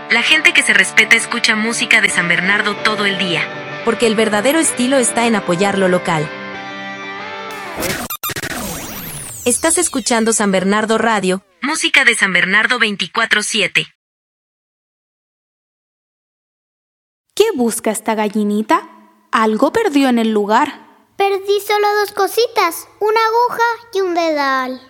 La gente que se respeta escucha música de San Bernardo todo el día. Porque el verdadero estilo está en apoyar lo local. Estás escuchando San Bernardo Radio. Música de San Bernardo 24/7. ¿Qué busca esta gallinita? Algo perdió en el lugar. Perdí solo 2 cositas, una aguja y un dedal.